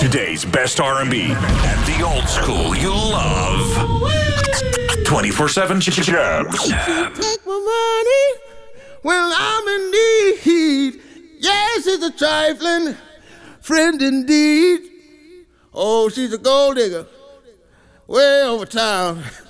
Today's best R&B and the old school you love. 24/7 Jams. Take my money when I'm in need. Yes, it's a trifling friend indeed. Oh, she's a gold digger way over town.